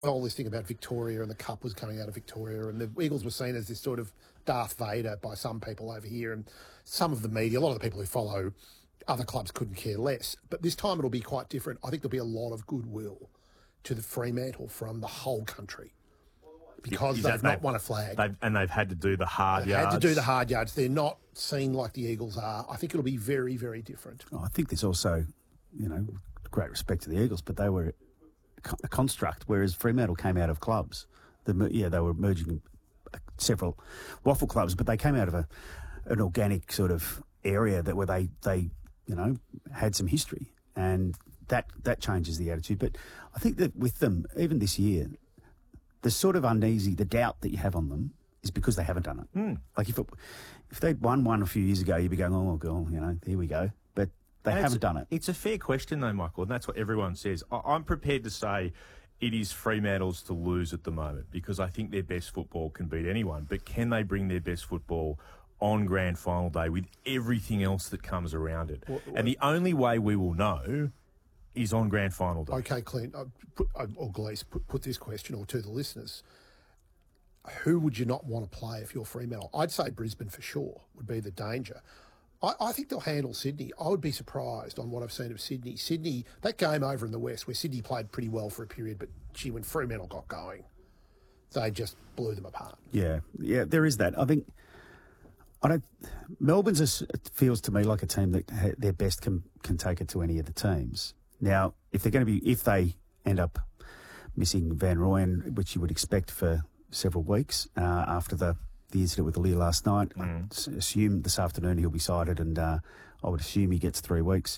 all this thing about Victoria and the cup was coming out of Victoria, and the Eagles were seen as this sort of Darth Vader by some people over here, and some of the media, a lot of the people who follow other clubs couldn't care less. But this time it'll be quite different. I think there'll be a lot of goodwill to the Fremantle from the whole country because they've not won a flag. They've had to do the hard yards. They've had to do the hard yards. They're not seen like the Eagles are. I think it'll be very, very different. I think there's also, great respect to the Eagles, but they were a construct, whereas Fremantle came out of clubs. They were merging several waffle clubs, but they came out of an organic sort of area where they had some history, and that changes the attitude. But I think that with them, even this year, the sort of the doubt that you have on them is because they haven't done it. Like if they'd won one a few years ago, you'd be going, oh, God, here we go. But they haven't done it. It's a fair question, though, Michael, and that's what everyone says. I'm prepared to say it is Fremantle's to lose at the moment because I think their best football can beat anyone. But can they bring their best football on grand final day with everything else that comes around it? And the only way we will know is on grand final day. Okay, Clint, or Glees, put this question or to the listeners. Who would you not want to play if you're Fremantle? I'd say Brisbane for sure would be the danger. I think they'll handle Sydney. I would be surprised on what I've seen of Sydney. Sydney, that game over in the West where Sydney played pretty well for a period, but when Fremantle got going, they just blew them apart. Yeah, there is that. I think Melbourne's it feels to me like a team that their best can take it to any of the teams. Now, if they end up missing Van Rooyen, which you would expect for several weeks after the incident with Lear last night, I assume this afternoon he'll be cited, and I would assume he gets 3 weeks.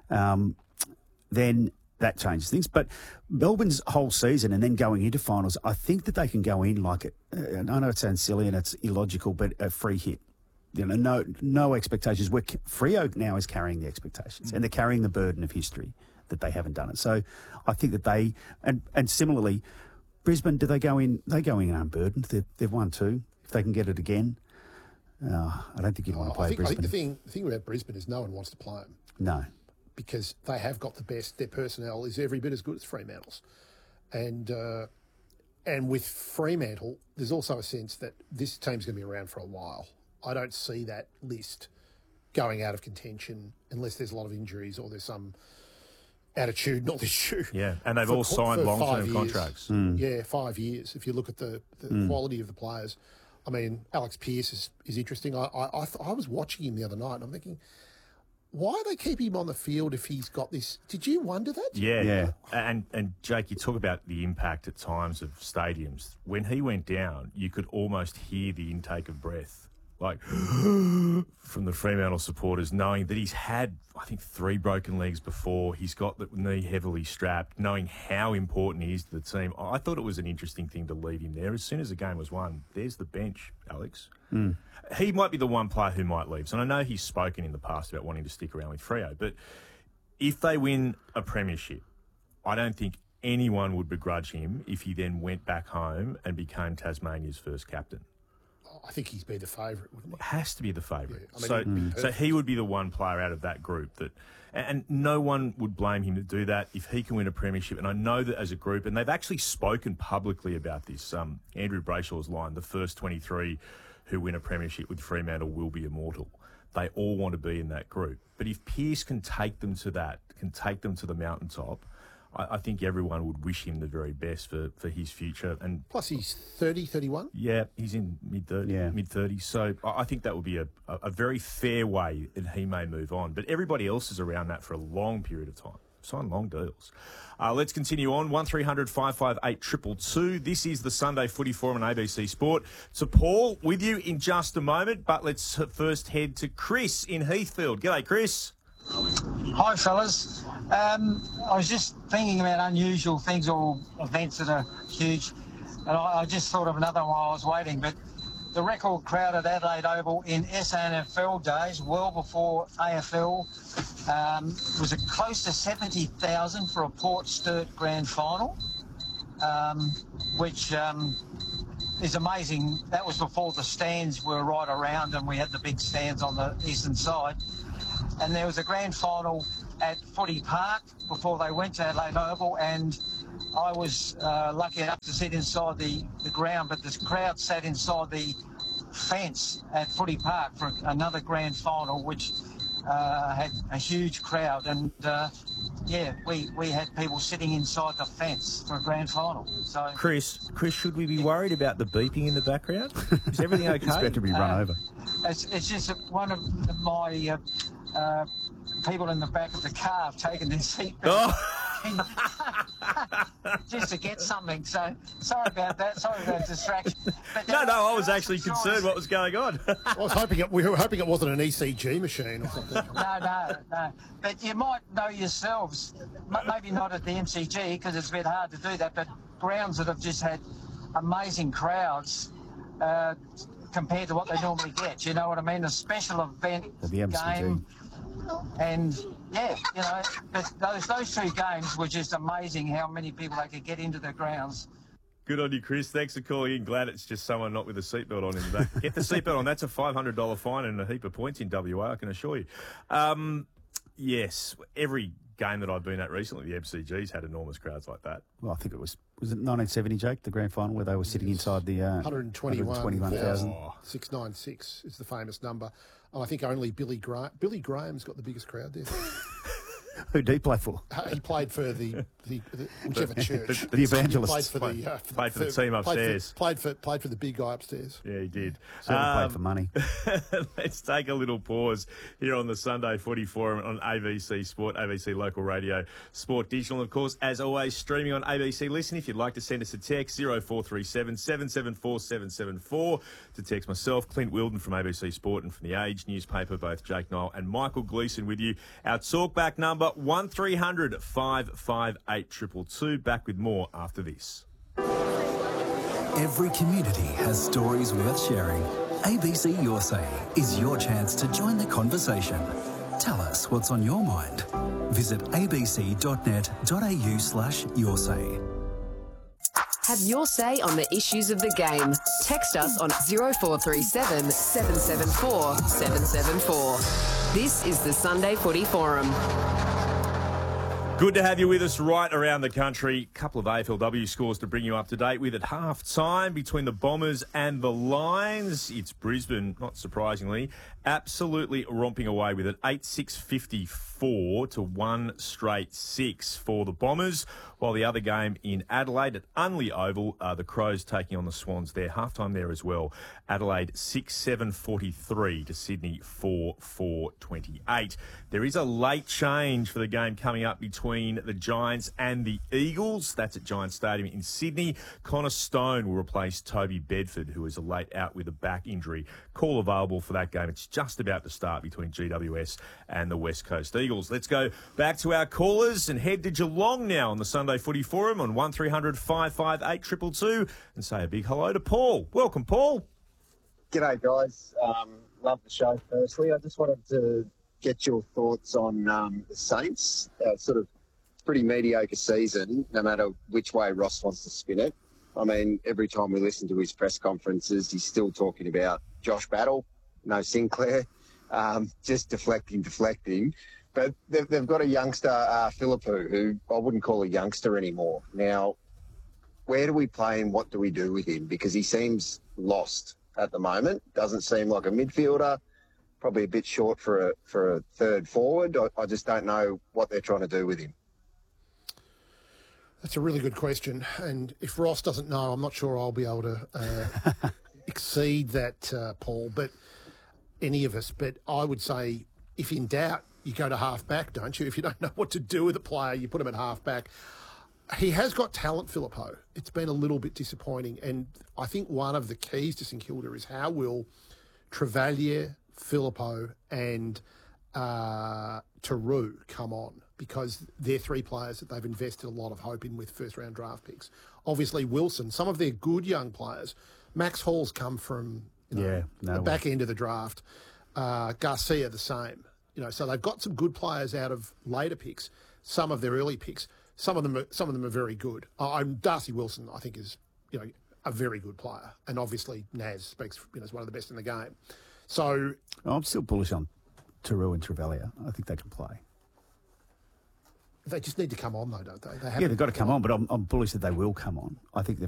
Then that changes things. But Melbourne's whole season and then going into finals, I think that they can go in like it. And I know it sounds silly and it's illogical, but a free hit. No expectations. Freo now is carrying the expectations, and they're carrying the burden of history that they haven't done it. So I think that they and similarly, Brisbane, do they go in? They go in unburdened. They've won 2. If they can get it again, I don't think you'd want to play Brisbane. I think the thing about Brisbane is no one wants to play them. No, because they have got the best. Their personnel is every bit as good as Fremantle's, and with Fremantle, there's also a sense that this team's going to be around for a while. I don't see that list going out of contention unless there's a lot of injuries or there's some attitudinal issue. Yeah, and they've all signed long-term contracts. Yeah, 5 years. If you look at the quality of the players, I mean, Alex Pearce is interesting. I was watching him the other night and I'm thinking, why do they keep him on the field if he's got this? Did you wonder that? Yeah. And Jake, you talk about the impact at times of stadiums. When he went down, you could almost hear the intake of breath, like from the Fremantle supporters, knowing that he's had, I think, 3 broken legs before. He's got the knee heavily strapped, knowing how important he is to the team. I thought it was an interesting thing to leave him there. As soon as the game was won, there's the bench, Alex. He might be the one player who might leave. So I know he's spoken in the past about wanting to stick around with Freo, but if they win a premiership, I don't think anyone would begrudge him if he then went back home and became Tasmania's first captain. I think he'd be the favourite, wouldn't he? Has to be the favourite. Yeah, I mean, so he would be the one player out of that group that, and no one would blame him to do that if he can win a premiership. And I know that as a group, and they've actually spoken publicly about this. Andrew Brayshaw's line: the first 23 who win a premiership with Fremantle will be immortal. They all want to be in that group. But if Pearce can take them to that, can take them to the mountaintop, I think everyone would wish him the very best for his future. And plus, he's 30, 31? Yeah, he's in mid-30s. So I think that would be a very fair way that he may move on. But everybody else is around that for a long period of time. Sign long deals. Let's continue on. 1300 558 222. This is the Sunday Footy Forum on ABC Sport. So Paul with you in just a moment, but let's first head to Chris in Heathfield. G'day, Chris. Hi, fellas. I was just thinking about unusual things or events that are huge, and I just thought of another one while I was waiting, but the record crowd at Adelaide Oval in SANFL days, well before AFL, was close to 70,000 for a Port Sturt grand final, which is amazing. That was before the stands were right around and we had the big stands on the eastern side. And there was a grand final at Footy Park before they went to Adelaide Oval, and I was lucky enough to sit inside the ground, but the crowd sat inside the fence at Footy Park for another grand final, which had a huge crowd. And we had people sitting inside the fence for a grand final. So, Chris, should we be worried about the beeping in the background? Is everything okay? It's about to be run over. It's just that one of my people in the back of the car have taken their seatbelt just to get something. So sorry about that. Sorry about the distraction. But No, I was actually concerned what was going on. We were hoping it wasn't an ECG machine or something. No. But you might know yourselves, maybe not at the MCG because it's a bit hard to do that, but grounds that have just had amazing crowds compared to what they normally get. You know what I mean? A special event At the MCG. game. And but those two games were just amazing how many people they could get into the grounds. Good on you, Chris. Thanks for calling in. Glad it's just someone not with a seatbelt on in the back. Get the seatbelt on. That's a $500 fine and a heap of points in WA, I can assure you. Yes, every game that I've been at recently, the MCG's had enormous crowds like that. Well, I think it was it 1970, Jake, the grand final, where they were sitting inside the 121,000. 696 is the famous number. And I think only Billy Graham's got the biggest crowd there. Who did he play for? He played for the whichever church. The Evangelists. Played for the team upstairs. Played for the big guy upstairs. Yeah, he did. Certainly played for money. Let's take a little pause here on the Sunday Footy Forum on ABC Sport, ABC Local Radio, Sport Digital, and of course, as always, streaming on ABC Listen. If you'd like to send us a text, 0437 774 774 to text myself, Clint Wilden from ABC Sport, and from The Age newspaper, both Jake Niall and Michael Gleeson with you. Our talkback number, 1300 558 222. Back with more after this. Every community has stories worth sharing. ABC Your Say is your chance to join the conversation. Tell us what's on your mind. Visit abc.net.au/yoursay. Have your say on the issues of the game. Text us on 0437 774 774. This is the Sunday Footy Forum. Good to have you with us right around the country. Couple of AFLW scores to bring you up to date with at half-time between the Bombers and the Lions. It's Brisbane, not surprisingly, absolutely romping away with it. 8-6-54 to 1 straight 6 for the Bombers, while the other game in Adelaide at Unley Oval, the Crows taking on the Swans there. Half-time there as well. Adelaide 6-7-43 to Sydney 4-4-28. There is a late change for the game coming up between the Giants and the Eagles. That's at Giants Stadium in Sydney. Connor Stone will replace Toby Bedford, who is a late out with a back injury. Call available for that game. It's just about to start between GWS and the West Coast Eagles. Let's go back to our callers and head to Geelong now on the Sunday Footy Forum on 1300 558 222 and say a big hello to Paul. Welcome, Paul. G'day, guys. Love the show, firstly. I just wanted to get your thoughts on the Saints. Sort of pretty mediocre season, no matter which way Ross wants to spin it. I mean, every time we listen to his press conferences, he's still talking about Josh Battle, no Sinclair, just deflecting. But they've got a youngster, Philippou, who I wouldn't call a youngster anymore. Now, where do we play him? What do we do with him? Because he seems lost at the moment. Doesn't seem like a midfielder. Probably a bit short for a third forward. I just don't know what they're trying to do with him. That's a really good question. And if Ross doesn't know, I'm not sure I'll be able to exceed that, Paul, but any of us. But I would say, if in doubt, you go to half-back, don't you? If you don't know what to do with a player, you put him at half-back. He has got talent, Philippou. It's been a little bit disappointing. And I think one of the keys to St Kilda is how will Trevalier, Philippou and Taru come on, because they're three players that they've invested a lot of hope in with first-round draft picks. Obviously, Wilson, some of their good young players. Max Hall's come from the back end of the draft. Garcia, the same. So they've got some good players out of later picks, some of their early picks. Some of them are very good. Darcy Wilson, I think, is a very good player, and obviously Naz speaks as one of the best in the game. So I'm still bullish on Taru and Trevalier. I think they can play. They just need to come on, though, don't they? Yeah, they've got to come on, but I'm bullish that they will come on. I think they've